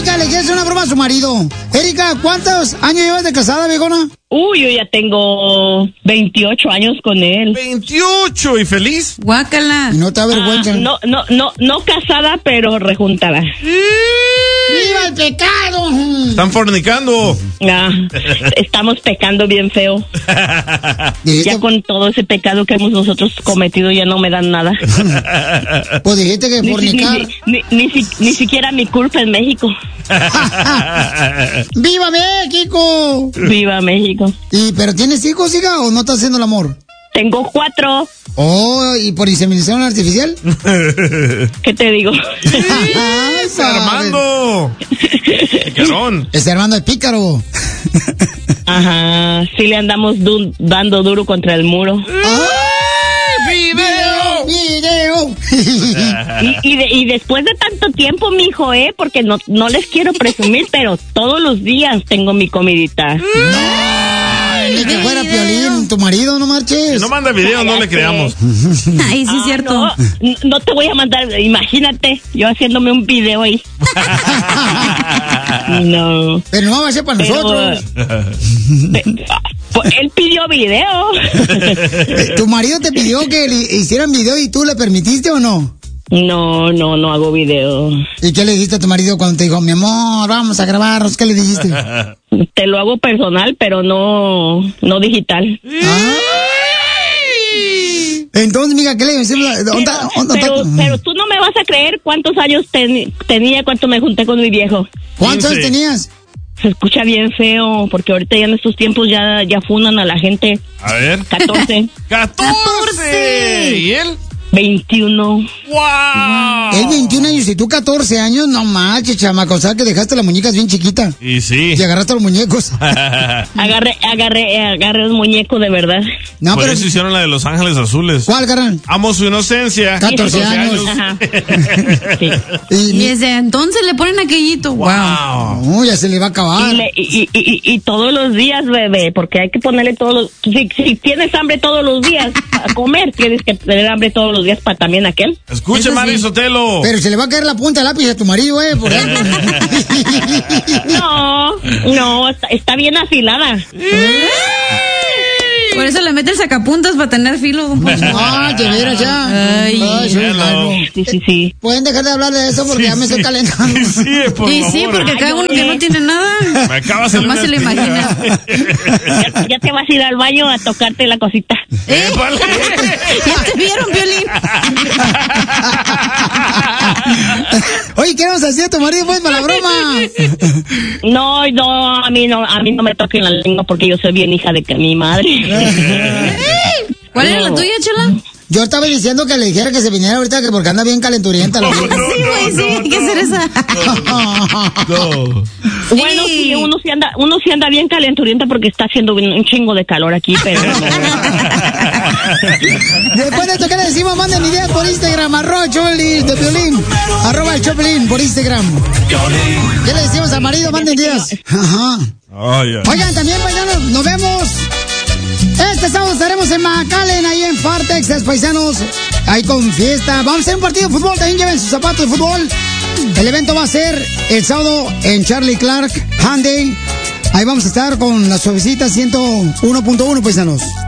Erika le quiere hacer una broma a su marido. Erika, ¿cuántos años llevas de casada, viejona? Yo ya tengo 28 años con él. 28 y feliz. Guácala. No te avergüenza. No casada, pero rejuntada. ¡Viva el pecado! Están fornicando. Estamos pecando bien feo. Ya con todo ese pecado que hemos nosotros cometido ya no me dan nada. Pues dijiste que fornicar. Ni siquiera mi culpa en México. ¡Viva México! ¡Viva México! ¿Pero tienes hijos, hija, o no estás haciendo el amor? Tengo 4. Oh, ¿y por inseminación artificial? ¿Qué te digo? Armando. Picarón. Armando el pícaro. Ajá, sí le andamos dando duro contra el muro. ¡Video! Y después de tanto tiempo, mijo, porque no les quiero presumir, pero todos los días tengo mi comidita. Ni que fuera Piolín, tu marido, no marches. Si no manda video, no le creamos. Ay, sí es cierto. No te voy a mandar, imagínate, yo haciéndome un video ahí. No. Pero no va a ser para nosotros. Él pidió video. ¿Tu marido te pidió que le hicieran video y tú le permitiste o no? No hago video. ¿Y qué le dijiste a tu marido cuando te dijo, mi amor, vamos a grabarnos? ¿Qué le dijiste? Te lo hago personal, pero no digital. Entonces, mija, ¿qué le decimos? Pero tú no me vas a creer cuántos años tenía cuando me junté con mi viejo. ¿Cuántos años tenías? Se escucha bien feo, porque ahorita ya en estos tiempos ya funan a la gente. A ver. 14. ¡14! ¿Y él? 21. ¡Wow! Él 21 años y tú 14 años, no manches, chamaco, o sea que dejaste las muñecas bien chiquitas. Y sí. Y agarraste los muñecos. Agarré un muñeco de verdad. No, por pero eso hicieron la de Los Ángeles Azules. ¿Cuál, carnal? Amo su inocencia. 14 años. Ajá. Sí. Y desde entonces le ponen aquellito. Wow. Ya se le va a acabar. Y todos los días, bebé, porque hay que ponerle todos los... Si tienes hambre todos los días a comer, tienes que tener hambre todos los días para también aquel. Escuche, Mari Sotelo. Pero se le va a caer la punta del lápiz a tu marido, por ejemplo. No, está bien afilada. Por eso le mete el sacapuntas para tener filo, don Poncho. De veras ya. Sí. Pueden dejar de hablar de eso porque ya me estoy calentando. Sí, porque acá uno que no tiene nada. Me acabas de nomás se le imagina. Ya te vas a ir al baño a tocarte la cosita. Ya te vieron, Violín. Oye, ¿qué vamos a hacer a tu marido pues para la broma? No, a mí no me toquen la lengua porque yo soy bien hija de que mi madre. ¿Cuál era la tuya, Chela? Yo estaba diciendo que le dijera que se viniera ahorita que porque anda bien calenturienta. Sí, hay que hacer esa. Bueno, sí, uno sí anda bien calenturienta porque está haciendo un chingo de calor aquí, pero... Después de esto, ¿qué le decimos? Manden ideas por Instagram, @Choplin de Piolín, @Choplin por Instagram. ¿Qué le decimos al marido? Manden ideas. Ajá. Oigan, también, paisanos, nos vemos. Este sábado estaremos en McAllen, ahí en Far Texas, paisanos. Ahí con fiesta. Vamos a hacer un partido de fútbol. También lleven sus zapatos de fútbol. El evento va a ser el sábado en Charlie Clark Hyundai. Ahí vamos a estar con la suavecita 101.1, paisanos.